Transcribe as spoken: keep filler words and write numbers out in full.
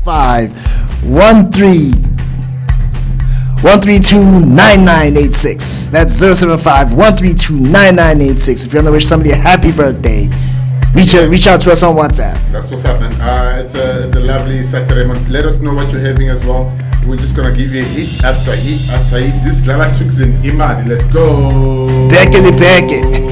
five one three one three two nine nine eight six. That's zero seven five one three two nine nine eight six. If you want to wish somebody a happy birthday, reach out, reach out to us on WhatsApp. That's what's happening. Uh, it's a it's a lovely Saturday morning. Let us know what you're having as well. We're just gonna give you a hit after hit after hit. This Lala Tuks in Imadi. Let's go. Back it, back it.